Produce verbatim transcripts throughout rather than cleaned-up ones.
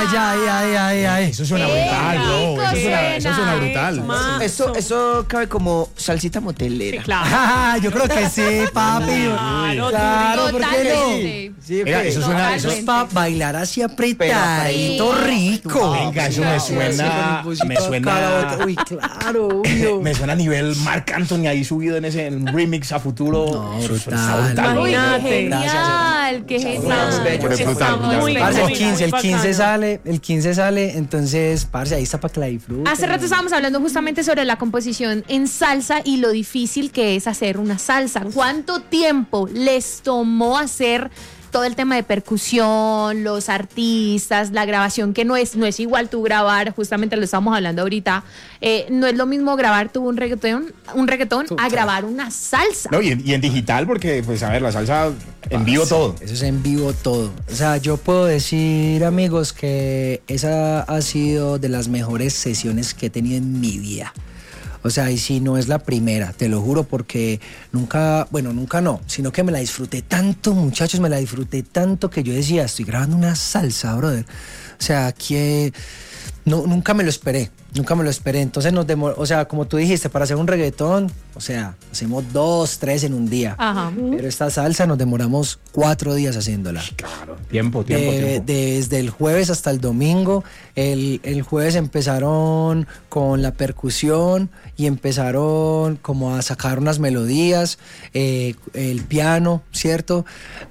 ya, ahí, ahí, ahí, ahí. Eso suena brutal, bro. Eso suena, eso suena brutal. Eso, eso cabe como salsita motelera. Sí, claro. Yo creo que sí, papi. Claro, Claro, ¿por qué Totalmente. no? Sí, Mira, ok. eso suena, eso Eso es para bailar así apretadito, rico. Venga, eso me suena, me suena, Uy, claro, obvio. me suena a nivel Marc Anthony ahí subido en ese en remix a futuro. No, Eso brutal. está brutal. Uy, Imagínate. qué genial, qué genial. Pero es Está brutal, brutal. muy, Parce, muy, el quince, el muy quince bacano. sale, el quince sale, entonces, parce, ahí está para que la disfruten. Hace rato estábamos hablando justamente sobre la composición en salsa y lo difícil que es hacer una salsa. ¿Cuánto tiempo les tomó hacer todo el tema de percusión, los artistas, la grabación, que no es, no es igual tú grabar, justamente lo estamos hablando ahorita, eh, no es lo mismo grabar tú un reggaetón, un reggaetón a grabar una salsa? No, y en, y en digital porque, pues, a ver, la salsa en vivo todo. Eso es en vivo todo. O sea, yo puedo decir, amigos, que esa ha sido de las mejores sesiones que he tenido en mi vida. O sea, y si no es la primera, te lo juro, porque nunca, bueno, nunca no, sino que me la disfruté tanto, muchachos, me la disfruté tanto que yo decía, estoy grabando una salsa, brother. O sea, que no, nunca me lo esperé, nunca me lo esperé. Entonces nos demoró, o sea, como tú dijiste, para hacer un reggaetón, o sea, hacemos dos, tres en un día. Ajá. Pero esta salsa nos demoramos cuatro días haciéndola. Claro, tiempo, tiempo, De- tiempo. Desde el jueves hasta el domingo. El, el jueves empezaron con la percusión y empezaron como a sacar unas melodías, eh, el piano, ¿cierto?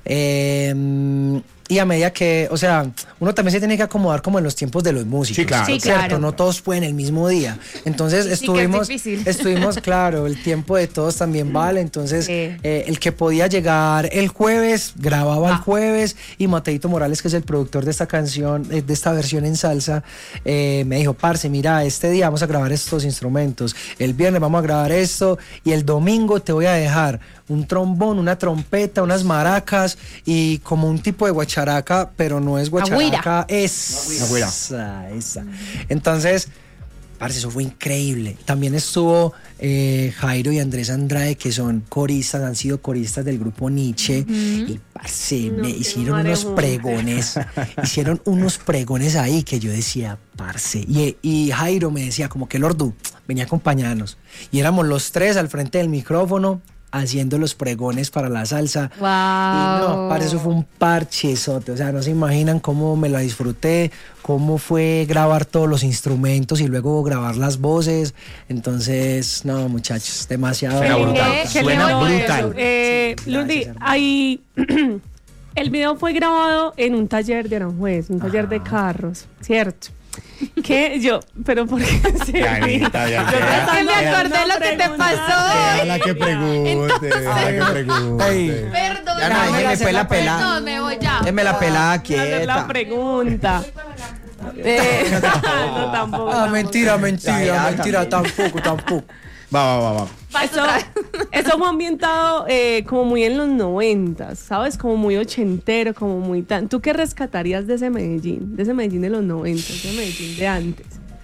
Eh, y a medida que, o sea, uno también se tiene que acomodar como en los tiempos de los músicos. Sí, claro. Sí, ¿cierto? claro. No todos pueden el mismo día. Entonces Sí, que es estuvimos, difícil. estuvimos, claro, el tiempo de todos también vale. Entonces, Sí. eh, el que podía llegar el jueves, grababa el Ah. jueves, y Mateito Morales, que es el productor de esta canción, eh, de esta versión en salsa, eh, me dijo, parce, mira, este día vamos a grabar estos instrumentos, el viernes vamos a grabar esto, y el domingo te voy a dejar un trombón, una trompeta, unas maracas, y como un tipo de guacharaca, pero no es guacharaca, es Una güira. esa, esa. Entonces, parce, eso fue increíble. También estuvo eh, Jairo y Andrés Andrade, que son coristas, han sido coristas del grupo Nietzsche. Y parce, No, me qué hicieron unos marejón. pregones. Hicieron unos pregones ahí que yo decía, parce. Y, y Jairo me decía, como que Lordu, venía a acompañarnos. Y éramos los tres al frente del micrófono, haciendo los pregones para la salsa. Wow. Y no, parce, eso fue un parchezote. O sea, no se imaginan cómo me la disfruté, cómo fue grabar todos los instrumentos y luego grabar las voces. Entonces, no, muchachos, demasiado. Suena Qué- brutal. qué Suena lindo brutal. eso. Eh, Sí, Lundi, gracias, hermano. ahí el video fue grabado en un taller de Aranjuez, un taller de carros, ¿cierto? Que yo, pero ¿por qué se Ya, ríe? Anita, ya, Yo ya. tratando Es que me de acordé no lo que te preguntar. pasó. Déjala que pregunte, déjala que pregunte. Ey. Perdón. Ya no, no, déjeme no, pues la no, pelada. No, me voy ya. Déjeme la pelada Hacer la quieta. pregunta. Eh, no, tampoco. Ah, tampoco. mentira, mentira, Ya, ya, mentira, también. tampoco, tampoco. Va, va, va, va. Eso, eso fue ambientado eh, como muy en los noventas, ¿sabes? Como muy ochentero, como muy tan... ¿Tú qué rescatarías de ese Medellín? De ese Medellín de los noventas, de ese Medellín de antes.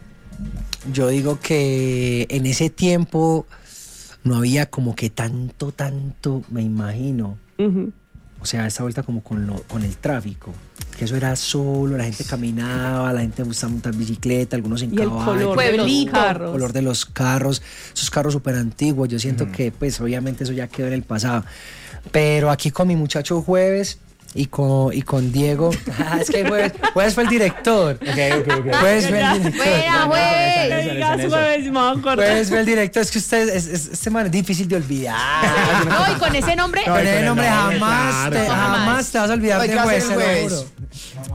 Yo digo que en ese tiempo no había como que tanto, tanto, me imagino. Ujú. O sea, esta vuelta como con, lo, con el tráfico. Que eso era solo, la gente caminaba, la gente gustaba montar bicicleta, algunos en Y el caballo. color de los Pueblito. El carros. color de los carros, esos carros súper antiguos. Yo siento que, pues, obviamente eso ya quedó en el pasado. Pero aquí con mi muchacho Jueves y con, y con Diego. Ah, es que Jueves, Jueves fue el director. Ok, ok, ok. Jueves fue el director. Buena, güey. Le digas, jueves, me voy a acordar. Jueves fue el director. Es que usted, es, es- este man es difícil de olvidar. No, y con ese nombre. Con el nombre nombre, jamás, claro, te, claro. jamás te vas a olvidar Hay de que hacer Jueves, el te lo Jueves. juro.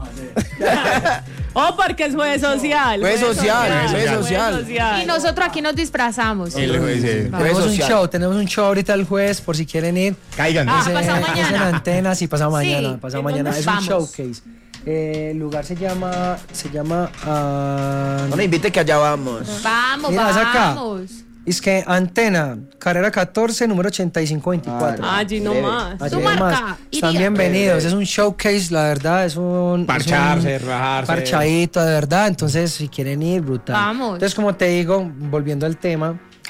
Oh, porque es jueves social. Jueves social, jueves social. Y nosotros aquí nos disfrazamos. El jueves, eh, Jueves Tenemos un social. show, tenemos un show ahorita el jueves, por si quieren ir. Caigan. Ah, Ese- pasado es mañana. en Antenas y pasado Sí. mañana. Pasado ¿En mañana dónde es un vamos? showcase. Eh, el lugar se llama, se llama, ah, No me invite que allá vamos. Vamos, Mira, es acá. vamos. es que Antena, carrera catorce, número ochenta y cinco veinticuatro. Ah, allí nomás. Allí Tu nomás. marca, Están iría. bienvenidos, es un showcase, la verdad, es un... Parcharse, es un rajarse. Parchadito, de verdad, entonces si quieren ir, brutal. Vamos. Entonces, como te digo, volviendo al tema,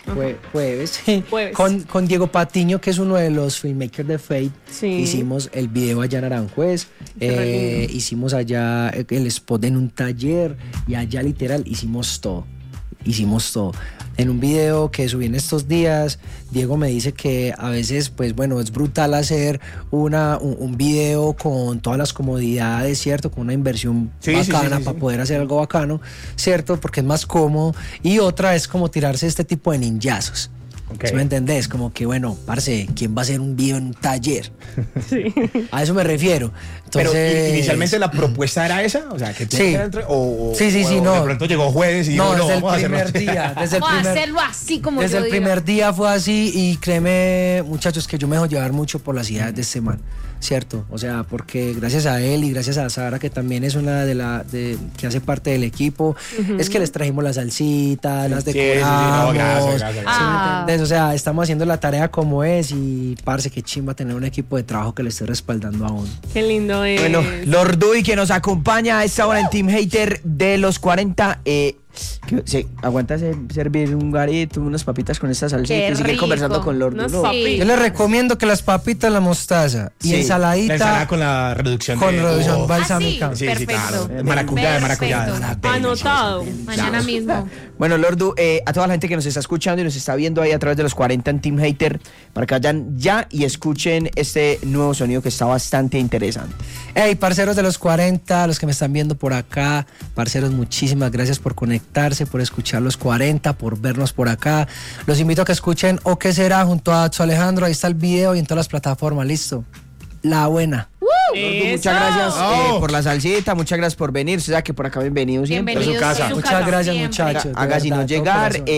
Jue- jueves. Jueves. Con, con Diego Patiño, que es uno de los filmmakers de Fate. Sí. Hicimos el video allá en Aranjuez. Qué re eh, lindo. hicimos allá el spot en un taller. Y allá literal hicimos todo. Hicimos todo. En un video que subí en estos días, Diego me dice que a veces, pues bueno, es brutal hacer una, un, un video con todas las comodidades, ¿cierto? Con una inversión Sí, sí, sí, bacana sí, sí. para poder hacer algo bacano, ¿cierto? Porque es más cómodo. Y otra es como tirarse este tipo de ninjazos. Ok. ¿Sí me entendés? Como que, bueno, parce, ¿quién va a hacer un video en un taller? Sí. A eso me refiero. Pero Entonces, i- inicialmente la propuesta era esa, o sea, que tú Sí. entre- o, o- Sí, sí, o- sí, o no. de pronto llegó jueves y no, dijo, no, desde el vamos a hacerlo primer así. día. Desde el Vamos a primer, hacerlo así como Desde yo el digo. primer día fue así y créeme, muchachos, que yo me dejo llevar mucho por las ideas de este man, ¿cierto? O sea, porque gracias a él y gracias a Sara, que también es una de la de, que hace parte del equipo, es que les trajimos la salsita, las Sí, sí, sí, no, decoramos. gracias, gracias, ¿sí me Ah. entendés? O sea, estamos haciendo la tarea como es y parce, qué chimba tener un equipo de trabajo que le esté respaldando a uno. Qué lindo es. Bueno, Lord Dui que nos acompaña a esta hora en Team Hater de los cuarenta. Eh, que- sí, aguanta ser- servir un garito, unas papitas con esta salsita Qué y seguir rico. conversando con Lord Unas Dui. No. papitas. Yo les recomiendo que las papitas, la mostaza y Sí, ensaladita La ensalada con la reducción con de... reducción oh, balsámica. Ah, Sí, sí, Perfecto. claro. Maracuyá, de maracuyá. Perfecto. Anotado. Mañana mismo. Bueno, Lordu, eh, a toda la gente que nos está escuchando y nos está viendo ahí a través de los cuarenta en Team Hater, para que vayan ya y escuchen este nuevo sonido que está bastante interesante. Hey, parceros de los cuarenta, los que me están viendo por acá, parceros, muchísimas gracias por conectarse, por escuchar los cuarenta, por vernos por acá. Los invito a que escuchen O qué será junto a Atsu Alejandro, ahí está el video y en todas las plataformas, listo. La buena. Lordu, muchas ¡Eso! gracias eh, Oh. por la salsita, muchas gracias por venir. O sea que por acá bienvenidos siempre. Bienvenidos. casa. en su Muchas casa gracias, siempre. muchachos. de Haga sino verdad, de todo llegar. corazón. eh,